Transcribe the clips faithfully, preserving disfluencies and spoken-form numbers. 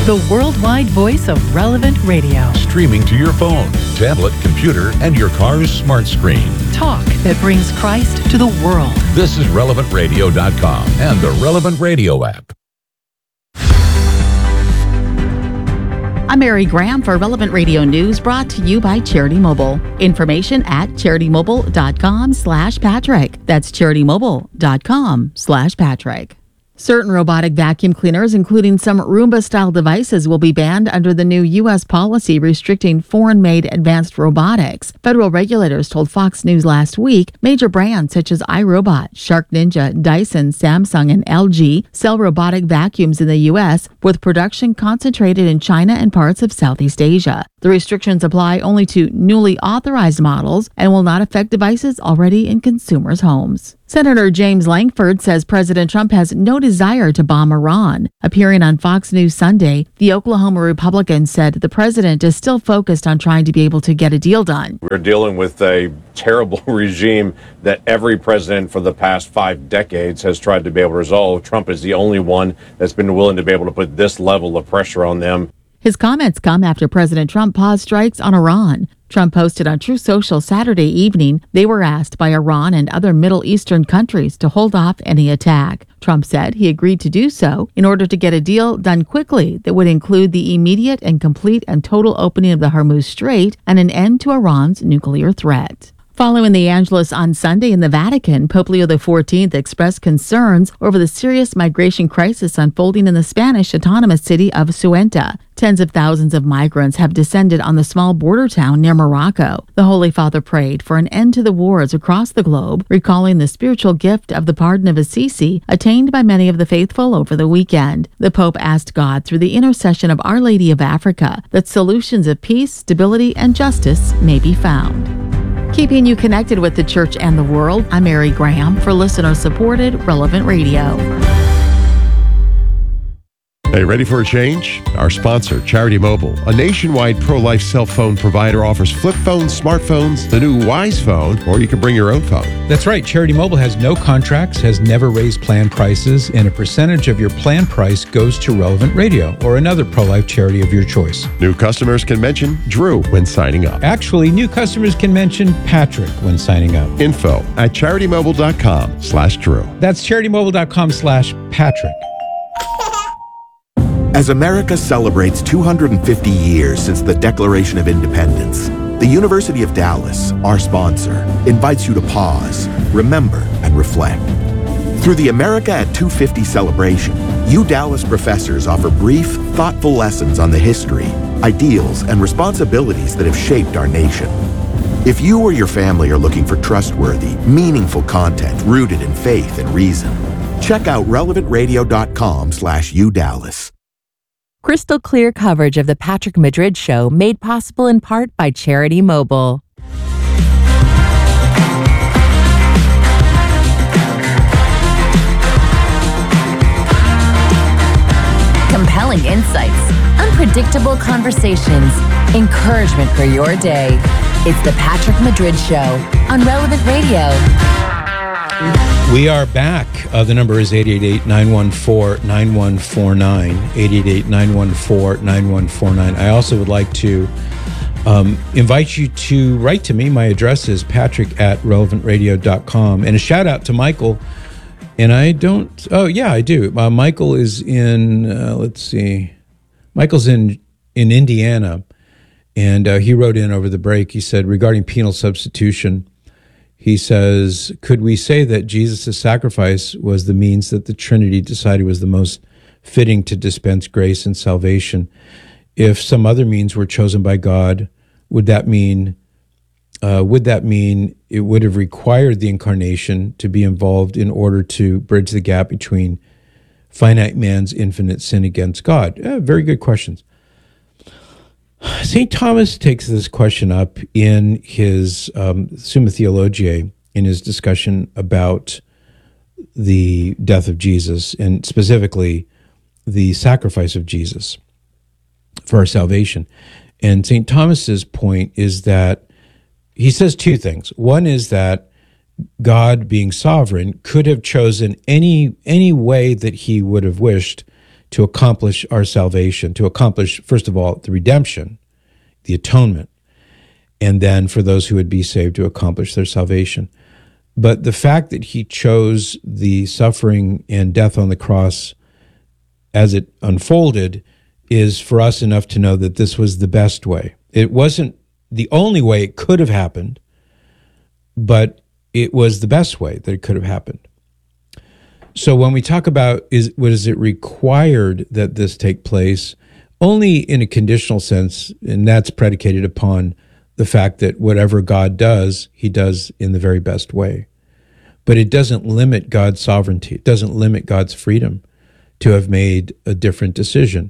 the worldwide voice of Relevant Radio. Streaming to your phone, tablet, computer, and your car's smart screen. Talk that brings Christ to the world. This is relevant radio dot com and the Relevant Radio app. I'm Mary Graham for Relevant Radio News, brought to you by Charity Mobile. Information at charity mobile dot com slash Patrick. That's charity mobile dot com slash Patrick. Certain robotic vacuum cleaners, including some Roomba-style devices, will be banned under the new U S policy restricting foreign-made advanced robotics. Federal regulators told Fox News last week major brands such as iRobot, Shark Ninja, Dyson, Samsung, and L G sell robotic vacuums in the U S, with production concentrated in China and parts of Southeast Asia. The restrictions apply only to newly authorized models and will not affect devices already in consumers' homes. Senator James Lankford says President Trump has no desire to bomb Iran. Appearing on Fox News Sunday, the Oklahoma Republican said the president is still focused on trying to be able to get a deal done. We're dealing with a terrible regime that every president for the past five decades has tried to be able to resolve. Trump is the only one that's been willing to be able to put this level of pressure on them. His comments come after President Trump paused strikes on Iran. Trump posted on Truth Social Saturday evening they were asked by Iran and other Middle Eastern countries to hold off any attack. Trump said he agreed to do so in order to get a deal done quickly that would include the immediate and complete and total opening of the Hormuz Strait and an end to Iran's nuclear threat. Following the Angelus on Sunday in the Vatican, Pope Leo the fourteenth expressed concerns over the serious migration crisis unfolding in the Spanish autonomous city of Ceuta. Tens of thousands of migrants have descended on the small border town near Morocco. The Holy Father prayed for an end to the wars across the globe, recalling the spiritual gift of the pardon of Assisi attained by many of the faithful over the weekend. The Pope asked God, through the intercession of Our Lady of Africa, that solutions of peace, stability, and justice may be found. Keeping you connected with the church and the world, I'm Mary Graham for listener-supported Relevant Radio. Hey, ready for a change? Our sponsor, Charity Mobile, a nationwide pro-life cell phone provider, offers flip phones, smartphones, the new Wise phone, or you can bring your own phone. That's right. Charity Mobile has no contracts, has never raised plan prices, and a percentage of your plan price goes to Relevant Radio or another pro-life charity of your choice. New customers can mention Drew when signing up. Actually, new customers can mention Patrick when signing up. Info at charity mobile dot com slash Drew. That's charity mobile dot com slash Patrick. As America celebrates two hundred fifty years since the Declaration of Independence, the University of Dallas, our sponsor, invites you to pause, remember, and reflect. Through the America at two fifty celebration, U Dallas professors offer brief, thoughtful lessons on the history, ideals, and responsibilities that have shaped our nation. If you or your family are looking for trustworthy, meaningful content rooted in faith and reason, check out relevant radio dot com slash U Dallas. Crystal clear coverage of the Patrick Madrid Show, made possible in part by Charity Mobile. Compelling insights, unpredictable conversations, encouragement for your day. It's the Patrick Madrid Show on Relevant Radio. We are back. Uh, the number is eight eight eight, nine one four, nine one four nine, eight eight eight, nine one four, nine one four nine. I also would like to um, invite you to write to me. My address is patrick at relevant radio dot com. And a shout out to Michael. And I don't, oh yeah, I do. Uh, Michael is in, uh, let's see, Michael's in, in Indiana. And uh, he wrote in over the break. He said, regarding penal substitution, he says, could we say that Jesus' sacrifice was the means that the Trinity decided was the most fitting to dispense grace and salvation? If some other means were chosen by God, would that mean uh, would that mean it would have required the incarnation to be involved in order to bridge the gap between finite man's infinite sin against God? Uh, very good questions. Saint Thomas takes this question up in his um, Summa Theologiae, in his discussion about the death of Jesus, and specifically the sacrifice of Jesus for our salvation. And Saint Thomas's point is that he says two things. One is that God, being sovereign, could have chosen any any way that he would have wished to accomplish our salvation, to accomplish, first of all, the redemption, the atonement, and then for those who would be saved to accomplish their salvation. But the fact that he chose the suffering and death on the cross as it unfolded is for us enough to know that this was the best way. It wasn't the only way it could have happened, but it was the best way that it could have happened. So when we talk about is was it required that this take place, only in a conditional sense, and that's predicated upon the fact that whatever God does, he does in the very best way. But it doesn't limit God's sovereignty. It doesn't limit God's freedom to have made a different decision.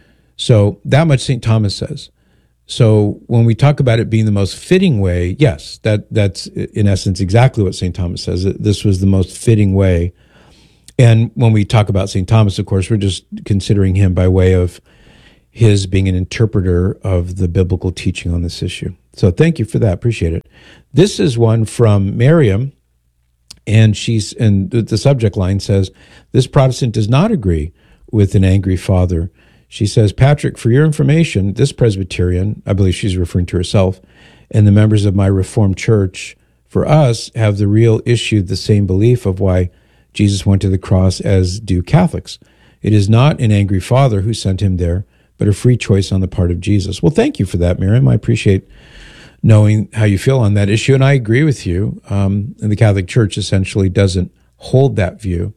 So that much Saint Thomas says. So when we talk about it being the most fitting way, yes, that that's in essence exactly what Saint Thomas says. This was the most fitting way. And when we talk about Saint Thomas, of course, we're just considering him by way of his being an interpreter of the biblical teaching on this issue. So thank you for that. Appreciate it. This is one from Miriam, and she's and the subject line says, "This Protestant does not agree with an angry father." She says, "Patrick, for your information, this Presbyterian," I believe she's referring to herself, "and the members of my Reformed Church, for us, have the real issue, the same belief of why Jesus went to the cross as do Catholics. It is not an angry father who sent him there, but a free choice on the part of Jesus." Well, thank you for that, Miriam. I appreciate knowing how you feel on that issue, and I agree with you. Um, and the Catholic Church essentially doesn't hold that view.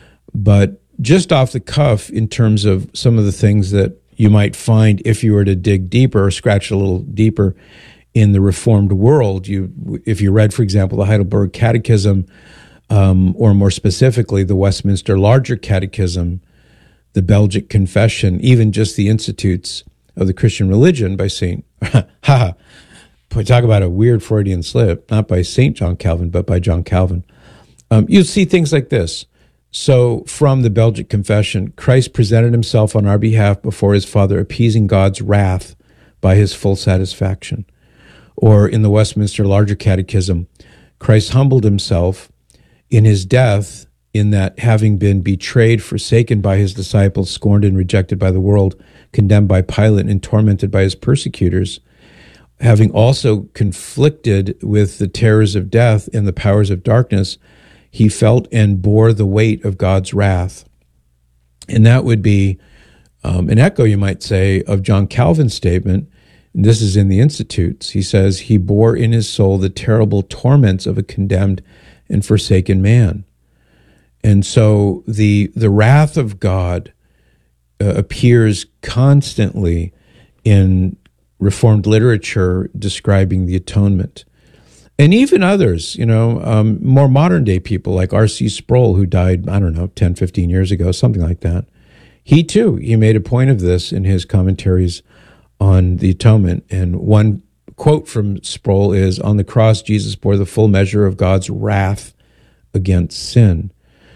But just off the cuff, in terms of some of the things that you might find if you were to dig deeper or scratch a little deeper in the Reformed world, you, if you read, for example, the Heidelberg Catechism, um, or more specifically, the Westminster Larger Catechism, the Belgic Confession, even just the Institutes of the Christian Religion by Saint, haha, talk about a weird Freudian slip, not by Saint John Calvin, but by John Calvin. Um, you'll see things like this. So from the Belgic Confession, Christ presented himself on our behalf before his Father, appeasing God's wrath by his full satisfaction. Or in the Westminster Larger Catechism, Christ humbled himself in his death, in that having been betrayed, forsaken by his disciples, scorned and rejected by the world, condemned by Pilate, and tormented by his persecutors, having also conflicted with the terrors of death and the powers of darkness, he felt and bore the weight of God's wrath. And that would be um, an echo, you might say, of John Calvin's statement. And this is in the Institutes. He says, he bore in his soul the terrible torments of a condemned and forsaken man. And so the the wrath of God uh, appears constantly in Reformed literature describing the atonement. And even others, you know, um, more modern day people like R C Sproul, who died, I don't know, ten, fifteen years ago, something like that. He too, he made a point of this in his commentaries on the atonement. And one quote from Sproul is, "On the cross, Jesus bore the full measure of God's wrath against sin."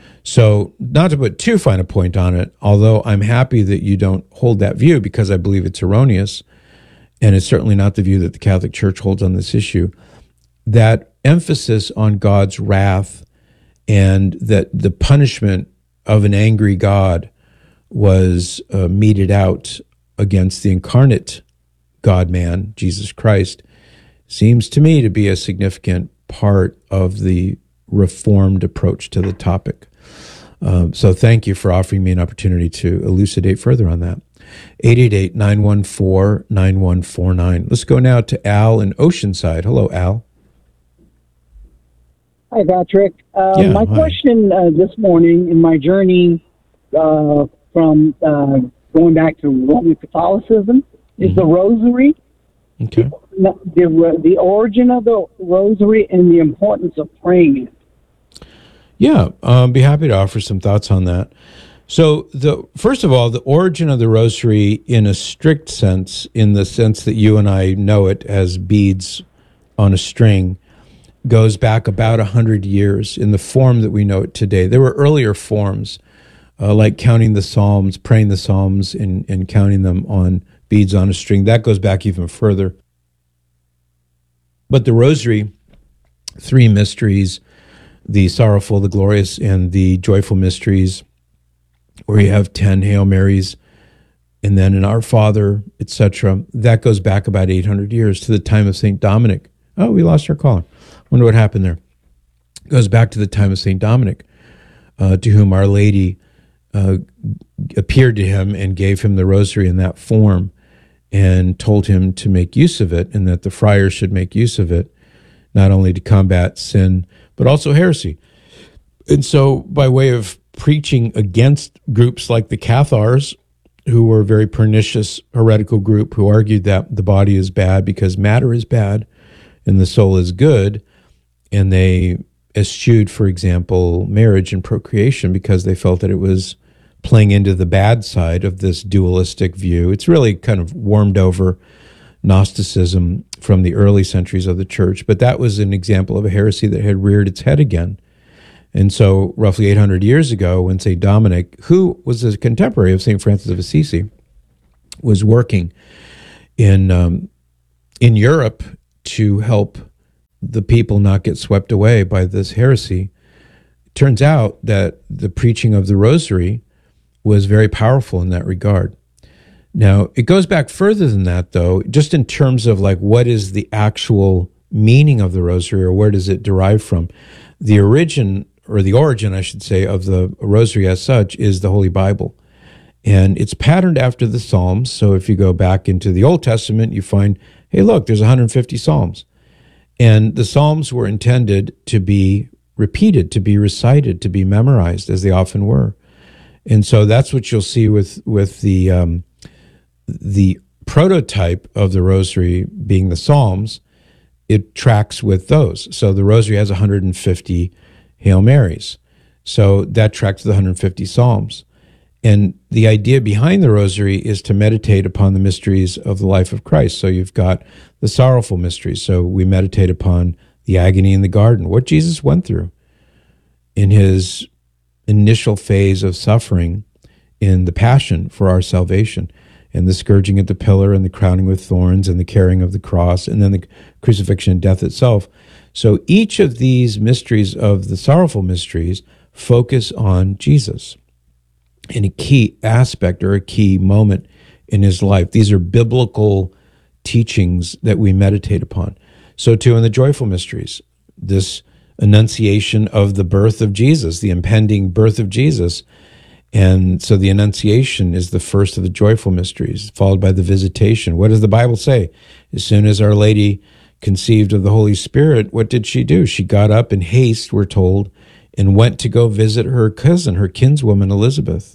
So not to put too fine a point on it, although I'm happy that you don't hold that view because I believe it's erroneous, and it's certainly not the view that the Catholic Church holds on this issue, that emphasis on God's wrath and that the punishment of an angry God was uh, meted out against the incarnate God-man, Jesus Christ, seems to me to be a significant part of the Reformed approach to the topic. Um, so thank you for offering me an opportunity to elucidate further on that. eight eight eight, nine one four, nine one four nine. Let's go now to Al in Oceanside. Hello, Al. Hi, Patrick. Uh, Yeah, my hi. question uh, this morning in my journey uh, from uh, going back to Roman Catholicism is the Rosary. Okay. The, the, the origin of the Rosary and the importance of praying it. Yeah, um, be happy to offer some thoughts on that. So, the first of all, the origin of the Rosary in a strict sense, in the sense that you and I know it as beads on a string, goes back about one hundred years in the form that we know it today. There were earlier forms, uh, like counting the Psalms, praying the Psalms, and, and counting them on beads on a string. That goes back even further. But the Rosary, three mysteries, the sorrowful, the glorious, and the joyful mysteries, where you have ten Hail Marys, and then an Our Father, et cetera. That goes back about eight hundred years to the time of Saint Dominic. Oh, we lost our caller. Wonder what happened there. It goes back to the time of Saint Dominic, uh, to whom Our Lady uh, appeared to him and gave him the rosary in that form and told him to make use of it, and that the friars should make use of it, not only to combat sin, but also heresy. And so by way of preaching against groups like the Cathars, who were a very pernicious heretical group who argued that the body is bad because matter is bad and the soul is good, and they eschewed, for example, marriage and procreation because they felt that it was playing into the bad side of this dualistic view. It's really kind of warmed over Gnosticism from the early centuries of the church, but that was an example of a heresy that had reared its head again. And so roughly eight hundred years ago, when Saint Dominic, who was a contemporary of Saint Francis of Assisi, was working in um, in Europe to help the people not get swept away by this heresy, it turns out that the preaching of the rosary was very powerful in that regard. Now, it goes back further than that, though, just in terms of like what is the actual meaning of the rosary, or where does it derive from. The origin, or the origin, I should say, of the rosary as such is the Holy Bible. And it's patterned after the Psalms. So if you go back into the Old Testament, you find, hey, look, there's one hundred fifty Psalms. And the Psalms were intended to be repeated, to be recited, to be memorized, as they often were. And so that's what you'll see with with the um, the prototype of the rosary being the Psalms. It tracks with those. So the rosary has one hundred fifty Hail Marys. So that tracks the one hundred fifty Psalms. And the idea behind the rosary is to meditate upon the mysteries of the life of Christ. So you've got the sorrowful mysteries. So we meditate upon the agony in the garden, what Jesus went through in his initial phase of suffering in the passion for our salvation, and the scourging at the pillar, and the crowning with thorns, and the carrying of the cross, and then the crucifixion and death itself. So each of these mysteries of the sorrowful mysteries focus on Jesus in a key aspect or a key moment in his life. These are biblical teachings that we meditate upon. So too in the joyful mysteries, this annunciation of the birth of Jesus, the impending birth of Jesus. And so the Annunciation is the first of the joyful mysteries, followed by the Visitation. What does the Bible say? As soon as Our Lady conceived of the Holy Spirit, what did she do? She got up in haste, we're told, and went to go visit her cousin, her kinswoman Elizabeth.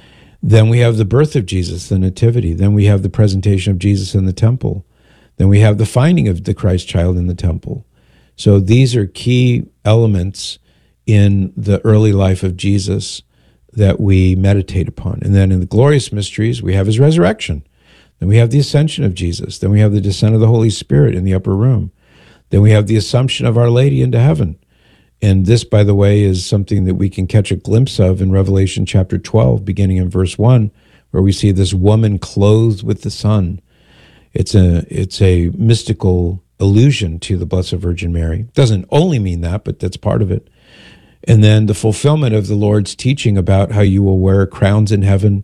Then we have the birth of Jesus, the Nativity. Then we have the presentation of Jesus in the temple. Then we have the finding of the Christ child in the temple. So these are key elements in the early life of Jesus that we meditate upon. And then in the glorious mysteries, we have his resurrection. Then we have the ascension of Jesus. Then we have the descent of the Holy Spirit in the upper room. Then we have the assumption of Our Lady into heaven. And this, by the way, is something that we can catch a glimpse of in Revelation chapter twelve, beginning in verse one, where we see this woman clothed with the sun. It's a, it's a mystical allusion to the Blessed Virgin Mary. It doesn't only mean that, but that's part of it. And then the fulfillment of the Lord's teaching about how you will wear crowns in heaven,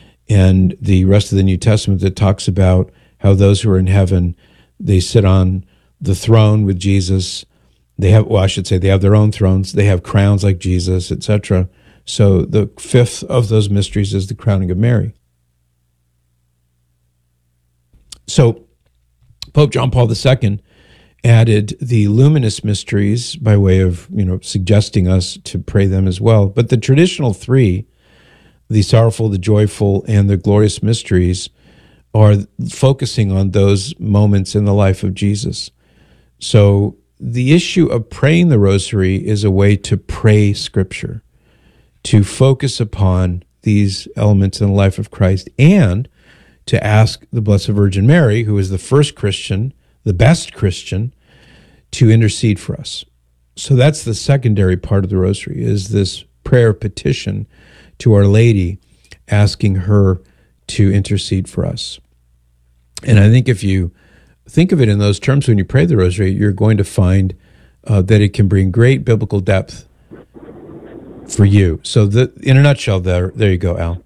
and the rest of the New Testament that talks about how those who are in heaven, they sit on the throne with Jesus. They have, well, I should say they have their own thrones. They have crowns like Jesus, et cetera. So the fifth of those mysteries is the crowning of Mary. So Pope John Paul the Second added the luminous mysteries by way of, you know, suggesting us to pray them as well. But the traditional three, the sorrowful, the joyful, and the glorious mysteries, are focusing on those moments in the life of Jesus. So the issue of praying the rosary is a way to pray Scripture, to focus upon these elements in the life of Christ, and to ask the Blessed Virgin Mary, who is the first Christian, the best Christian, to intercede for us. So that's the secondary part of the rosary, is this prayer petition to Our Lady, asking her to intercede for us. And I think if you think of it in those terms when you pray the rosary, you're going to find uh, that it can bring great biblical depth. for you. So the in a nutshell, there there you go, Al.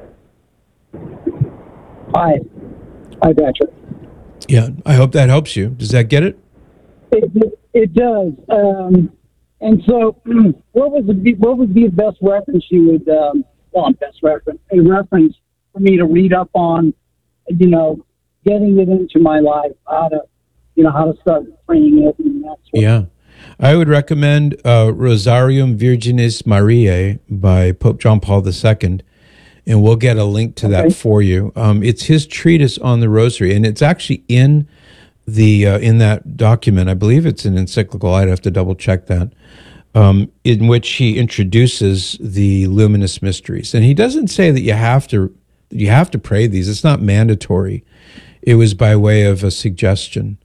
Hi. Hi, Patrick. Yeah, I hope that helps you. Does that get it? It, it, it does. Um, and so, what was the what would be the best reference you would? Um, well, best reference, a reference for me to read up on. You know, getting it into my life, how to, you know, how to start praying it and that sort Yeah. of. I would recommend uh, Rosarium Virginis Mariae by Pope John Paul the Second, and we'll get a link to Okay. that for you. Um, it's his treatise on the Rosary, and it's actually in the uh, in that document. I believe it's an encyclical. I'd have to double check that. Um, in which he introduces the luminous mysteries, and he doesn't say that you have to you have to pray these. It's not mandatory. It was by way of a suggestion.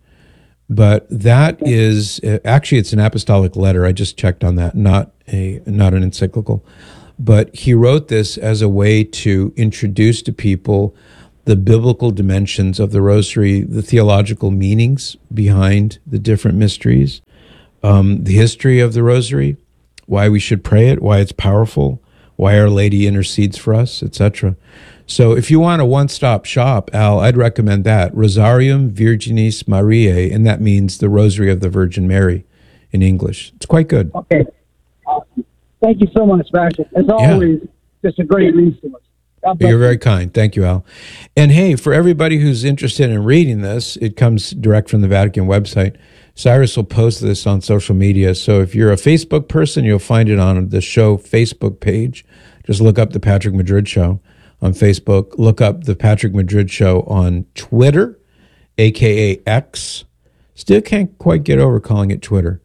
But that is actually, it's an apostolic letter. I just checked on that, not a not an encyclical. But he wrote this as a way to introduce to people the biblical dimensions of the Rosary, the theological meanings behind the different mysteries, um, the history of the Rosary, why we should pray it, why it's powerful, why Our Lady intercedes for us, et cetera. So if you want a one-stop shop, Al, I'd recommend that. Rosarium Virginis Mariae, and that means the Rosary of the Virgin Mary in English. It's quite good. Okay. Awesome. Thank you so much, Patrick. As Yeah. always, just a great resource. God bless You're you. very kind. Thank you, Al. And hey, for everybody who's interested in reading this, it comes direct from the Vatican website. Cyrus will post this on social media. So if you're a Facebook person, you'll find it on the show Facebook page. Just look up the Patrick Madrid Show on Facebook. Look up the Patrick Madrid Show on Twitter, a k a. X. Still can't quite get over calling it Twitter.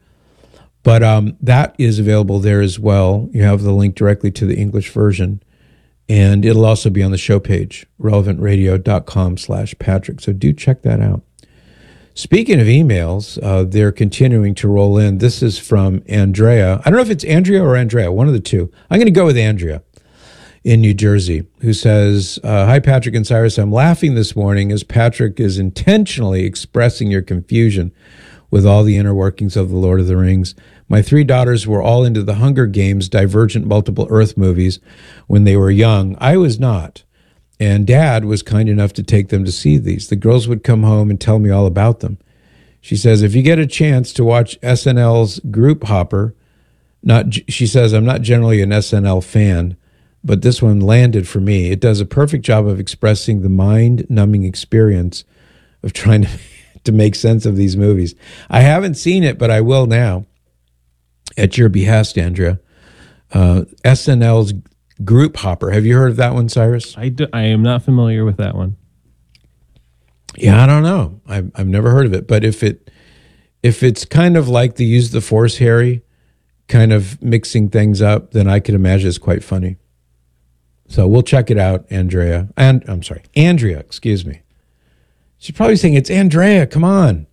But um, that is available there as well. You have the link directly to the English version. And it'll also be on the show page, relevantradio.com slash Patrick. So do check that out. Speaking of emails, uh, they're continuing to roll in. This is from Andrea. I don't know if it's Andrea or Andrea, one of the two. I'm going to go with Andrea in New Jersey, who says, uh, hi, Patrick and Cyrus. I'm laughing this morning as Patrick is intentionally expressing your confusion with all the inner workings of the Lord of the Rings. My three daughters were all into the Hunger Games Divergent Multiple Earth movies when they were young. I was not. And Dad was kind enough to take them to see these. The girls would come home and tell me all about them. She says, if you get a chance to watch S N L's Group Hopper, not, she says, I'm not generally an S N L fan, but this one landed for me. It does a perfect job of expressing the mind-numbing experience of trying to, to make sense of these movies. I haven't seen it, but I will now, at your behest, Andrea. Uh, S N L's Group Hopper. Have you heard of that one, Cyrus? I, do, I am not familiar with that one. Yeah, I don't know. I've, I've never heard of it. But if it if it's kind of like the Use the Force, Harry, kind of mixing things up, then I could imagine it's quite funny. So we'll check it out, Andrea. And I'm sorry, Andrea, excuse me. She's probably saying, it's Andrea, come on.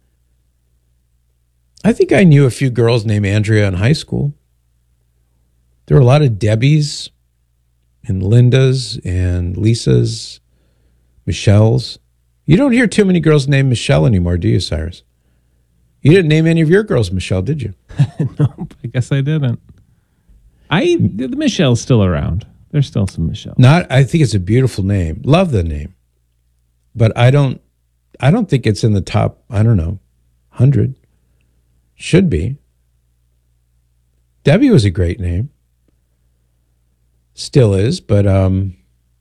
I think I knew a few girls named Andrea in high school. There were a lot of Debbies and Lindas and Lisas, Michelles. You don't hear too many girls named Michelle anymore, do you, Cyrus? You didn't name any of your girls Michelle, did you? Nope, I guess I didn't. I the Michelle's still around. There's still some Michelle. Not. I think it's a beautiful name. Love the name, but I don't. I don't think it's in the top. I don't know, hundred. Should be. Debbie was a great name. Still is, but um,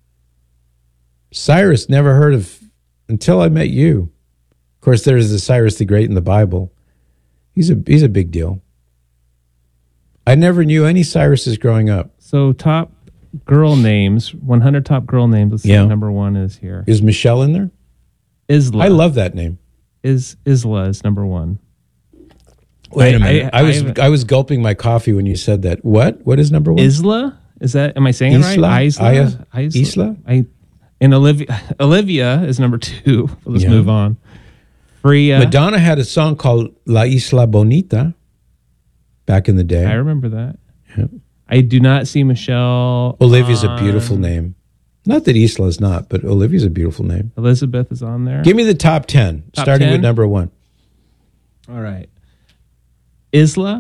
Cyrus never heard of until I met you. Of course, there's the Cyrus the Great in the Bible. He's a he's a big deal. I never knew any Cyruses growing up. So top girl names, one hundred top girl names. Let's see, Yeah. number one is here. Is Michelle in there? Isla. I love that name. Is Isla is number one. Wait I- a minute. I, I- was I- I, was gulping my coffee when you said that. What? What is number one? Isla? Is that, am I saying it Isla? right? Isla? Aya- Isla? Isla? I, and Olivia, Olivia is number two. Let's Yeah. move on. Freya. Madonna had a song called La Isla Bonita back in the day. I remember that. Yeah. I do not see Michelle. Olivia's a on- beautiful name. Not that Isla is not, but Olivia's a beautiful name. Elizabeth is on there. Give me the top ten, Top starting ten? with number one. All right. Isla,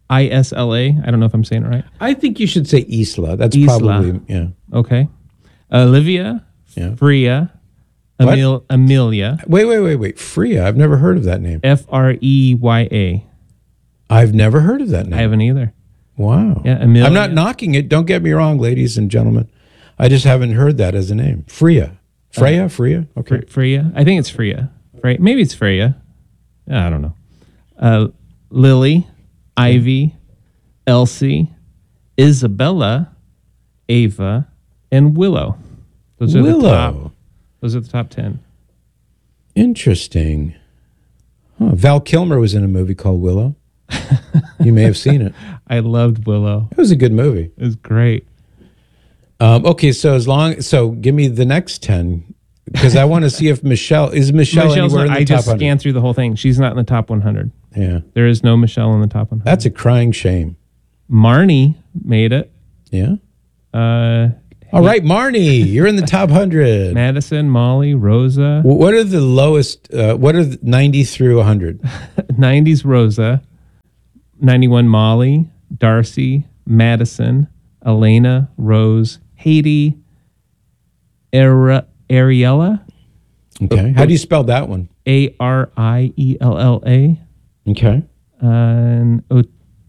I S L A. I don't know if I'm saying it right. I think you should say Isla. That's Isla. probably, yeah. Okay. Olivia, Yeah. Freya, What? Emil, Amelia, Wait, wait, wait, wait. Freya. I've never heard of that name. F R E Y A. I've never heard of that name. I haven't either. Wow. Yeah, Amelia. I'm not knocking it. Don't get me wrong, ladies and gentlemen. I just haven't heard that as a name. Freya. Freya? Freya? Okay. Fre- Freya. I think it's Freya. Freya. Maybe it's Freya. I don't know. Uh, Lily, Ivy, Elsie, Isabella, Ava, and Willow. Those are Willow. the top. Those are the top ten. Interesting. Huh. Val Kilmer was in a movie called Willow. You may have seen it. I loved Willow. It was a good movie. It was great. Um, okay, so as long so give me the next ten because I want to see if Michelle is Michelle Michelle's anywhere not, in the I top just one hundred. scanned through the whole thing. She's not in the top one hundred. Yeah, There is no Michelle in the top one hundred. that's a crying shame. Marnie made it. Yeah. Uh, All right, Marnie, you're in the top hundred. Madison, Molly, Rosa. What are the lowest? Uh, what are the ninety through one hundred? nineties Rosa. ninety-one Molly, Darcy, Madison, Elena, Rose, Haiti, Ari- Ariella. Okay. How do you spell that one? A R I E L L A. Okay. Uh, and O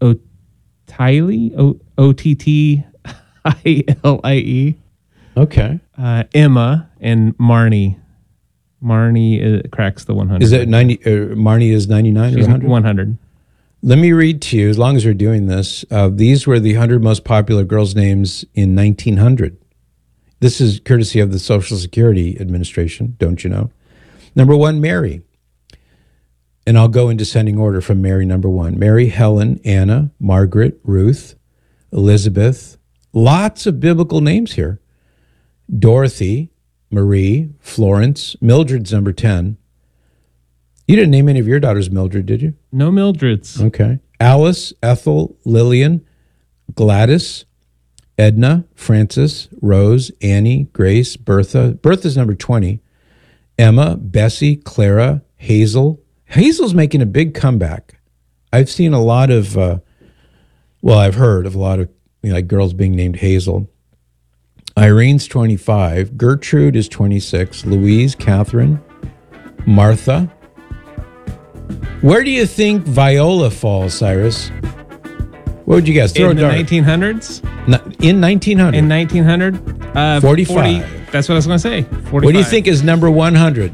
Otiley, O O T T I L I E. Okay. Uh, Emma and Marnie. Marnie uh, cracks the one hundred. Is it ninety? Uh, Marnie is ninety-nine or She's one hundred? one hundred. Let me read to you, as long as we're doing this. Uh, these were the one hundred most popular girls' names in nineteen hundred. This is courtesy of the Social Security Administration, don't you know? Number one, Mary. And I'll go in descending order from Mary, number one. Mary, Helen, Anna, Margaret, Ruth, Elizabeth. Lots of biblical names here. Dorothy, Marie, Florence, Mildred's number ten. You didn't name any of your daughters Mildred, did you? No Mildreds. Okay. Alice, Ethel, Lillian, Gladys, Edna, Frances, Rose, Annie, Grace, Bertha. Bertha's number twenty. Emma, Bessie, Clara, Hazel. Hazel's making a big comeback. I've seen a lot of, uh, well, I've heard of a lot of you know, like girls being named Hazel. Irene's twenty-five. Gertrude is twenty-six. Louise, Catherine, Martha. Where do you think Viola falls, Cyrus? What would you guess? Throw In a the dart. nineteen hundreds? In nineteen hundred. In nineteen hundred? Uh, forty-five. forty, that's what I was going to say. forty-five. What do you think is number one hundred?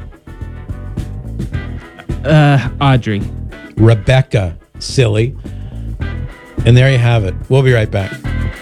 Uh, Audrey. Rebecca, silly. And there you have it. We'll be right back.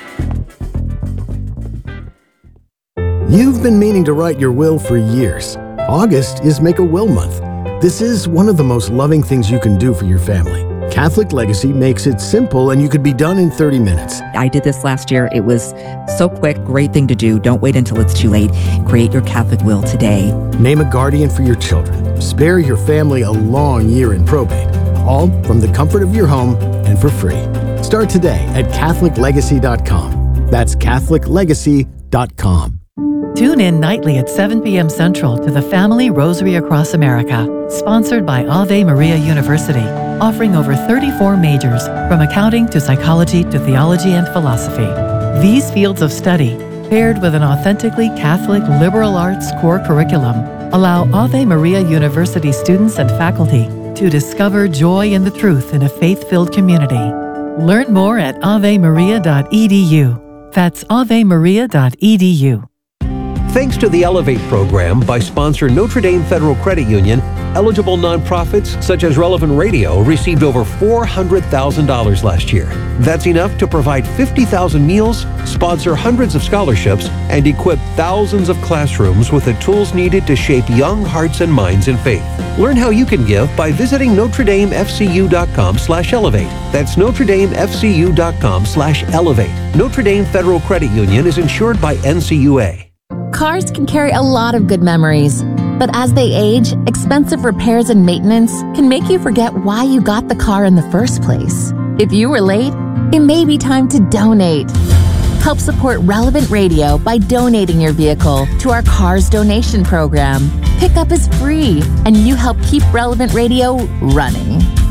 You've been meaning to write your will for years. August is Make-A-Will Month. This is one of the most loving things you can do for your family. Catholic Legacy makes it simple and you could be done in thirty minutes. I did this last year. It was so quick, great thing to do. Don't wait until it's too late. Create your Catholic will today. Name a guardian for your children. Spare your family a long year in probate. All from the comfort of your home and for free. Start today at Catholic Legacy dot com. That's Catholic Legacy dot com. Tune in nightly at seven p.m. Central to the Family Rosary Across America, sponsored by Ave Maria University, offering over thirty-four majors, from accounting to psychology to theology and philosophy. These fields of study, paired with an authentically Catholic liberal arts core curriculum, allow Ave Maria University students and faculty to discover joy in the truth in a faith-filled community. Learn more at ave maria dot e d u. That's ave maria dot e d u. Thanks to the Elevate program by sponsor Notre Dame Federal Credit Union, eligible nonprofits such as Relevant Radio received over four hundred thousand dollars last year. That's enough to provide fifty thousand meals, sponsor hundreds of scholarships, and equip thousands of classrooms with the tools needed to shape young hearts and minds in faith. Learn how you can give by visiting Notre Dame F C U dot com slash elevate. That's Notre Dame F C U dot com slash elevate. Notre Dame Federal Credit Union is insured by N C U A. Cars can carry a lot of good memories, but as they age, expensive repairs and maintenance can make you forget why you got the car in the first place. If you were late, it may be time to donate. Help support Relevant Radio by donating your vehicle to our Cars Donation Program. Pickup is free, and you help keep Relevant Radio running.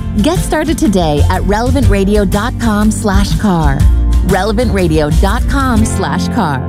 Get started today at relevant radio dot com slash car. relevant radio dot com slash car.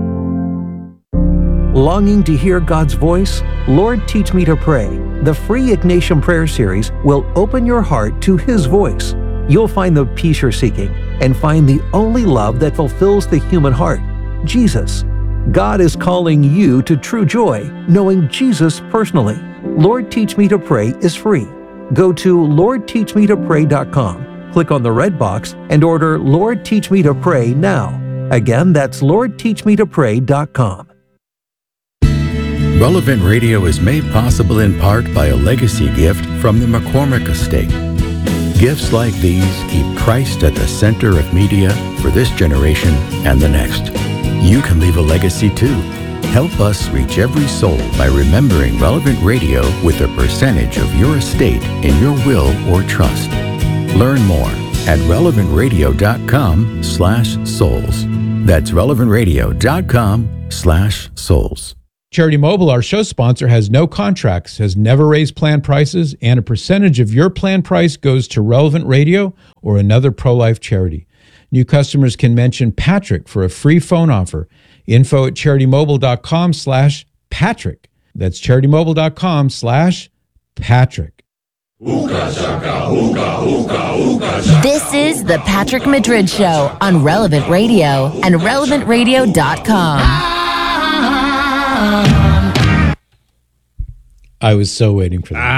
Longing to hear God's voice? Lord, Teach Me to Pray. The free Ignatian Prayer Series will open your heart to His voice. You'll find the peace you're seeking and find the only love that fulfills the human heart, Jesus. God is calling you to true joy, knowing Jesus personally. Lord, Teach Me to Pray is free. Go to lord teach me to pray dot com, click on the red box, and order Lord, Teach Me to Pray now. Again, that's lord teach me to pray dot com. Relevant Radio is made possible in part by a legacy gift from the McCormick Estate. Gifts like these keep Christ at the center of media for this generation and the next. You can leave a legacy too. Help us reach every soul by remembering Relevant Radio with a percentage of your estate in your will or trust. Learn more at relevant radio dot com slash souls. That's relevant radio dot com slash souls. Charity Mobile, our show sponsor, has no contracts, has never raised plan prices, and a percentage of your plan price goes to Relevant Radio or another pro-life charity. New customers can mention Patrick for a free phone offer. Info at charity-mobile dot com slash Patrick. That's charity-mobile dot com slash Patrick. This is the Patrick Madrid Show on Relevant Radio and relevant radio dot com. I was so waiting for that.